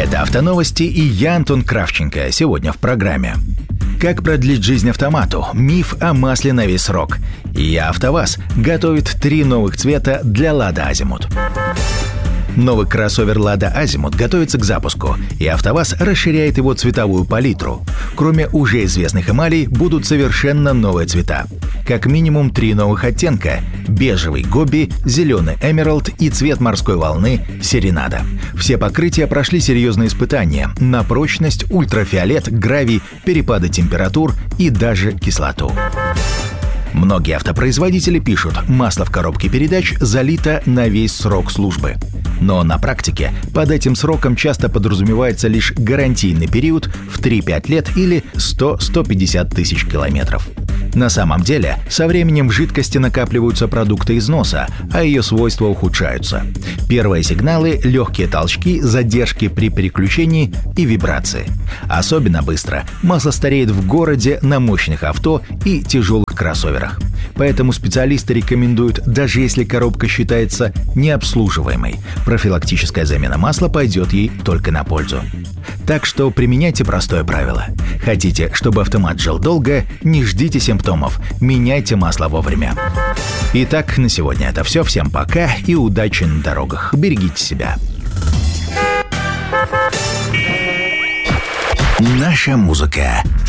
Это «Автоновости» и я, Антон Кравченко. Сегодня в программе. Как продлить жизнь автомату? Миф о масле на весь срок. И АвтоВАЗ готовит 3 новых цвета для Lada Азимут. Новый кроссовер Lada Азимут готовится к запуску, и АвтоВАЗ расширяет его цветовую палитру. Кроме уже известных эмалей, будут совершенно новые цвета. Как минимум 3 новых оттенка – бежевый Гоби, зеленый Эмералд и цвет морской волны Серенада. Все покрытия прошли серьезные испытания на прочность, ультрафиолет, гравий, перепады температур и даже кислоту. Многие автопроизводители пишут, масло в коробке передач залито на весь срок службы. Но на практике под этим сроком часто подразумевается лишь гарантийный период в 3-5 лет или 100-150 тысяч километров. На самом деле, со временем в жидкости накапливаются продукты износа, а ее свойства ухудшаются. Первые сигналы – легкие толчки, задержки при переключении и вибрации. Особенно быстро масло стареет в городе, на мощных авто и тяжелых кроссоверах. Поэтому специалисты рекомендуют, даже если коробка считается необслуживаемой, профилактическая замена масла пойдет ей только на пользу. Так что применяйте простое правило. Хотите, чтобы автомат жил долго, не ждите симптомов, меняйте масло вовремя. Итак, на сегодня это все. Всем пока и удачи на дорогах. Берегите себя. Наша музыка.